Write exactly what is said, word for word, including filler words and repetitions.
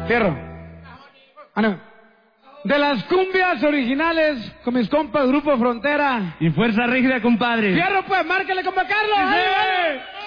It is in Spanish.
Fierro. Ah, no. De las cumbias originales con mis compas Grupo Frontera. Y Fuerza Rígida, compadre. Fierro, pues, márquele, compa Carlos. ¡Sí! ¡Vale, vale!